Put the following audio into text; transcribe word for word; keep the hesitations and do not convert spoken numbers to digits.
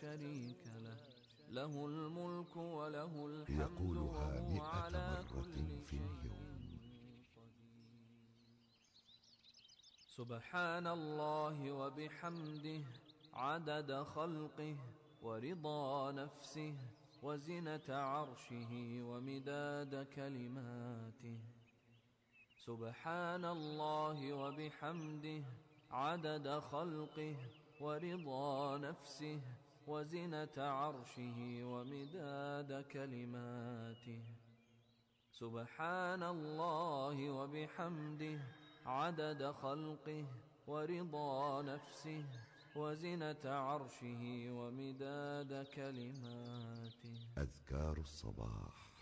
شريك له، له الملك وله الحمد وهو على كل شيء قدير. سبحان الله وبحمده عدد خلقه ورضا نفسه وزنة عرشه ومداد كلماته. سبحان الله وبحمده عدد خلقه ورضا نفسه وزنة عرشه ومداد كلماته. سبحان الله وبحمده عدد خلقه ورضا نفسه وزنة عرشه ومداد كلماته. أذكار الصباح.